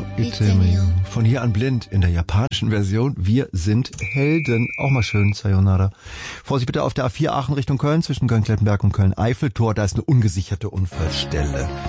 No Itemi. Von hier an blind in der japanischen Version. Wir sind Helden. Auch mal schön, Sayonara. Vorsicht bitte auf der A4 Aachen Richtung Köln, zwischen Köln-Klettenberg und Köln-Eiffeltor. Da ist eine ungesicherte Unfallstelle.